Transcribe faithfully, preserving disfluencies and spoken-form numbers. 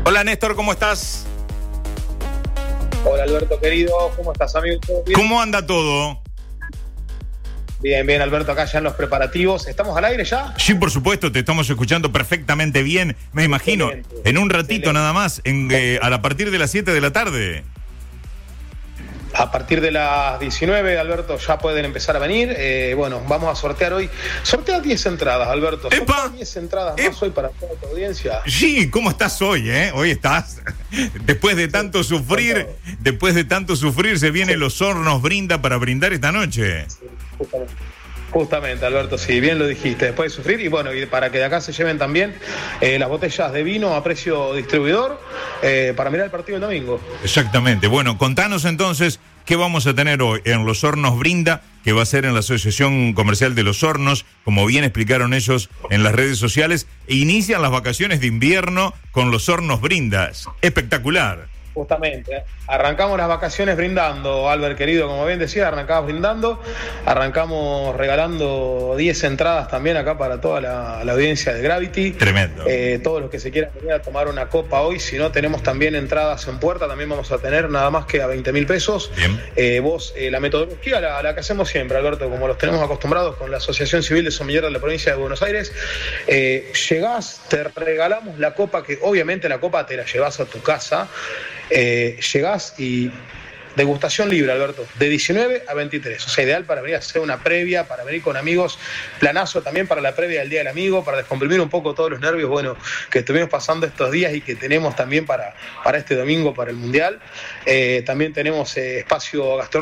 Hola Néstor, ¿cómo estás? Hola Alberto querido, ¿cómo estás amigo? ¿Todo bien? ¿Cómo anda todo? Bien, bien Alberto, acá ya en los preparativos. ¿Estamos al aire ya? Sí, por supuesto, te estamos escuchando perfectamente bien. Me imagino, excelente, en un ratito excelente. Nada más, en, eh, a, la partir de las siete de la tarde. A partir de las diecinueve, Alberto, ya pueden empezar a venir. Eh, bueno, vamos a sortear hoy. Sortea diez entradas, Alberto. ¡Epa! diez entradas más ¡Epa! Hoy para toda tu audiencia. Sí, ¿cómo estás hoy, eh? Hoy estás. Después de tanto sí, sufrir, después de tanto sufrir, se viene sí. Los Hornos Brinda para brindar esta noche. Sí, justamente. Justamente, Alberto, sí, bien lo dijiste, después de sufrir, y bueno, y para que de acá se lleven también eh, las botellas de vino a precio distribuidor eh, para mirar el partido el domingo. Exactamente, bueno, contanos entonces qué vamos a tener hoy en Los Hornos Brinda, que va a ser en la Asociación Comercial de Los Hornos, como bien explicaron ellos en las redes sociales, e inician las vacaciones de invierno con Los Hornos Brindas, espectacular. Justamente, arrancamos las vacaciones brindando, Albert querido, como bien decía, arrancamos brindando, arrancamos regalando diez entradas también acá para toda la, la audiencia de Gravity. Tremendo. Eh, todos los que se quieran venir a tomar una copa hoy, si no tenemos también entradas en puerta, también vamos a tener nada más que a veinte mil pesos. Bien. Eh, vos, eh, la metodología, la, la que hacemos siempre, Alberto, como los tenemos acostumbrados con la Asociación Civil de Sommelier de la provincia de Buenos Aires, eh, llegás, te regalamos la copa, que obviamente la copa te la llevas a tu casa. Eh, llegás y degustación libre, Alberto, de diecinueve a veintitrés, o sea, ideal para venir a hacer una previa, para venir con amigos, planazo también para la previa del Día del Amigo, para descomprimir un poco todos los nervios, bueno, que estuvimos pasando estos días y que tenemos también para, para este domingo, para el Mundial. Eh, también tenemos eh, espacio gastronómico